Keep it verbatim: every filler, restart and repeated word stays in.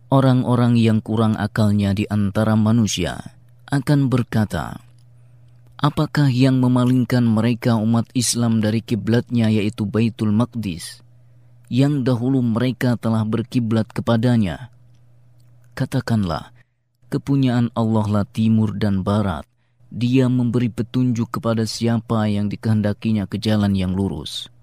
Orang-orang yang kurang akalnya di antara manusia akan berkata, apakah yang memalingkan mereka umat Islam dari kiblatnya yaitu Baitul Maqdis, yang dahulu mereka telah berkiblat kepadanya? Katakanlah, kepunyaan Allah lah timur dan barat. Dia memberi petunjuk kepada siapa yang dikehendakinya ke jalan yang lurus.